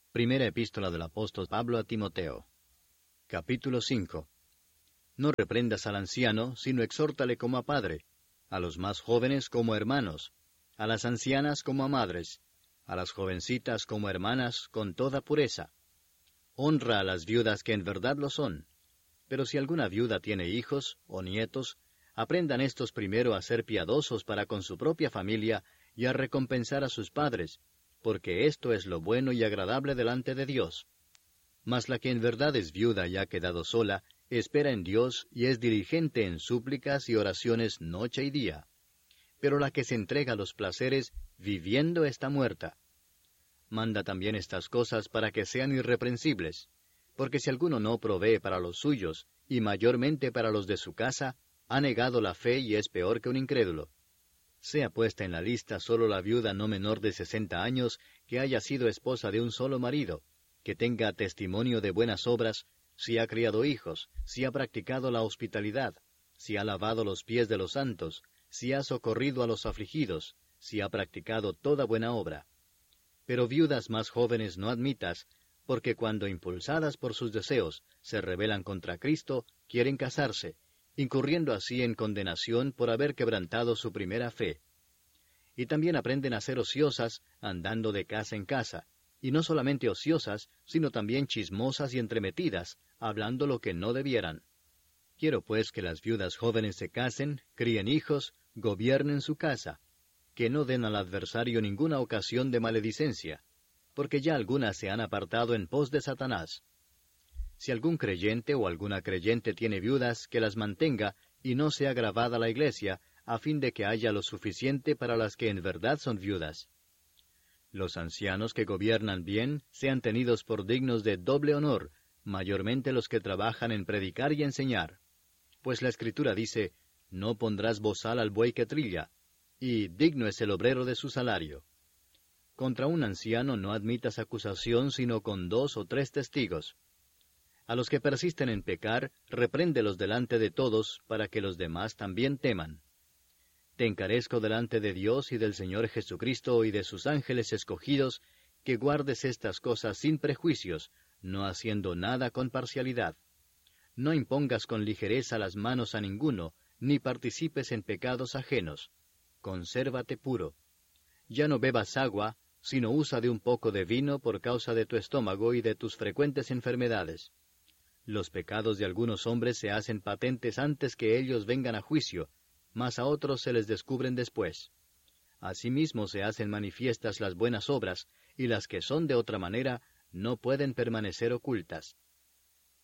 Primera epístola del apóstol Pablo a Timoteo. Capítulo 5. No reprendas al anciano, sino exhórtale como a padre, a los más jóvenes como a hermanos, a las ancianas como a madres, a las jovencitas como a hermanas, con toda pureza. Honra a las viudas que en verdad lo son. Pero si alguna viuda tiene hijos o nietos, aprendan estos primero a ser piadosos para con su propia familia y a recompensar a sus padres, porque esto es lo bueno y agradable delante de Dios. Mas la que en verdad es viuda y ha quedado sola, espera en Dios y es diligente en súplicas y oraciones noche y día. Pero la que se entrega a los placeres, viviendo está muerta. Manda también estas cosas para que sean irreprensibles, porque si alguno no provee para los suyos, y mayormente para los de su casa, ha negado la fe y es peor que un incrédulo. Sea puesta en la lista solo la viuda no menor de 60 años, que haya sido esposa de un solo marido, que tenga testimonio de buenas obras, si ha criado hijos, si ha practicado la hospitalidad, si ha lavado los pies de los santos, si ha socorrido a los afligidos, si ha practicado toda buena obra. Pero viudas más jóvenes no admitas, porque cuando impulsadas por sus deseos se rebelan contra Cristo, quieren casarse, incurriendo así en condenación por haber quebrantado su primera fe. Y también aprenden a ser ociosas, andando de casa en casa, y no solamente ociosas, sino también chismosas y entremetidas, hablando lo que no debieran. Quiero pues que las viudas jóvenes se casen, críen hijos, gobiernen su casa, que no den al adversario ninguna ocasión de maledicencia, porque ya algunas se han apartado en pos de Satanás. Si algún creyente o alguna creyente tiene viudas, que las mantenga, y no sea gravada la iglesia, a fin de que haya lo suficiente para las que en verdad son viudas. Los ancianos que gobiernan bien sean tenidos por dignos de doble honor, mayormente los que trabajan en predicar y enseñar. Pues la Escritura dice, no pondrás bozal al buey que trilla, y digno es el obrero de su salario. Contra un anciano no admitas acusación sino con 2 o 3 testigos. A los que persisten en pecar, repréndelos delante de todos, para que los demás también teman. Te encarezco delante de Dios y del Señor Jesucristo y de sus ángeles escogidos, que guardes estas cosas sin prejuicios, no haciendo nada con parcialidad. No impongas con ligereza las manos a ninguno, ni participes en pecados ajenos. Consérvate puro. Ya no bebas agua, sino usa de un poco de vino por causa de tu estómago y de tus frecuentes enfermedades. Los pecados de algunos hombres se hacen patentes antes que ellos vengan a juicio, mas a otros se les descubren después. Asimismo se hacen manifiestas las buenas obras, y las que son de otra manera no pueden permanecer ocultas.